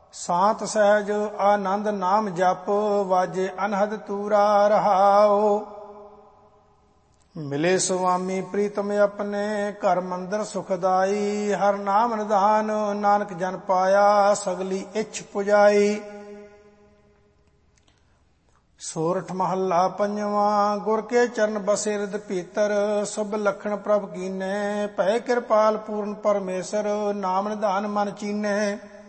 ਸਾਤ ਸਹਿਜ ਆਨੰਦ ਨਾਮ ਜਪ, ਵਾਜੇ ਅਨਹਦ ਤੂਰਾ ਰਹਾਓ। ਮਿਲੇ ਸੁਆਮੀ ਪ੍ਰੀਤਮ ਆਪਣੇ, ਘਰ ਮੰਦਰ ਸੁਖਦਾਈ। ਹਰ ਨਾਮ ਨਿਧਾਨ ਨਾਨਕ ਜਨ ਪਾਇਆ, ਸਗਲੀ ਇੱਛ ਪੁਜਾਈ। ਸੋਰਠ ਮਹੱਲਾ ਪੰਜਵਾਂ। ਗੁਰ ਕੇ ਚਰਨ ਬਸੇ ਹਿਰਦ ਭੀਤਰ, ਸੁਭ ਲਖਣ ਪ੍ਰਭ ਕੀਨੇ। ਭੈ ਕਿਰਪਾਲ ਪੂਰਨ ਪਰਮੇਸ਼ਰ, ਨਾਮ ਨਿਧਾਨ ਮਨ ਚੀਨੇ।